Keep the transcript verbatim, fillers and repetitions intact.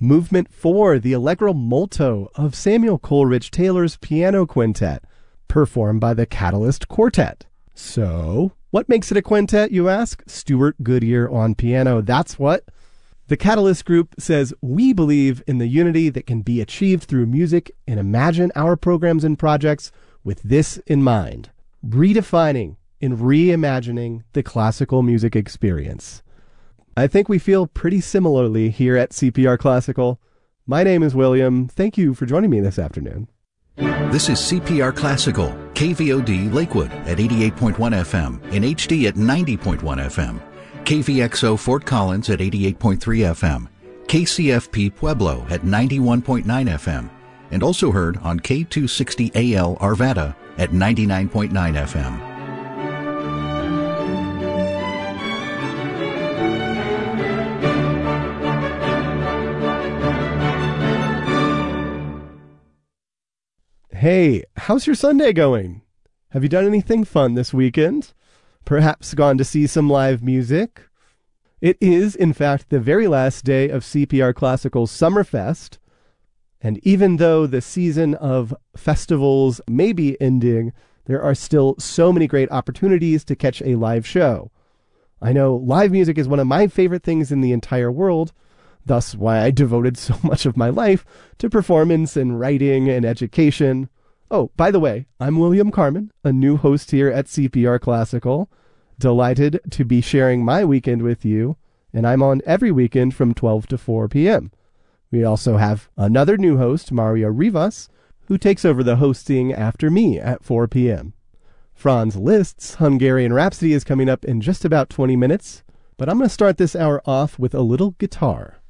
Movement four, the Allegro Molto of Samuel Coleridge Taylor's Piano Quintet, performed by the Catalyst Quartet. So, what makes it a quintet, you ask? Stuart Goodyear on piano, that's what. The Catalyst Group says, we believe in the unity that can be achieved through music and imagine our programs and projects with this in mind, redefining and reimagining the classical music experience. I think we feel pretty similarly here at C P R Classical. My name is William. Thank you for joining me this afternoon. This is C P R Classical, K V O D Lakewood at eighty-eight point one F M and H D at ninety point one F M, K V X O Fort Collins at eighty-eight point three F M, K C F P Pueblo at ninety-one point nine F M, and also heard on K two sixty A L Arvada at ninety-nine point nine F M. Hey, how's your Sunday going? Have you done anything fun this weekend? Perhaps gone to see some live music? It is, in fact, the very last day of C P R Classical's Summerfest. And even though the season of festivals may be ending, there are still so many great opportunities to catch a live show. I know live music is one of my favorite things in the entire world, thus why I devoted so much of my life to performance and writing and education. Oh, by the way, I'm William Carmen, a new host here at C P R Classical. Delighted to be sharing my weekend with you, and I'm on every weekend from twelve to four p.m. We also have another new host, Mario Rivas, who takes over the hosting after me at four p.m. Franz Liszt's Hungarian Rhapsody is coming up in just about twenty minutes, but I'm going to start this hour off with a little guitar.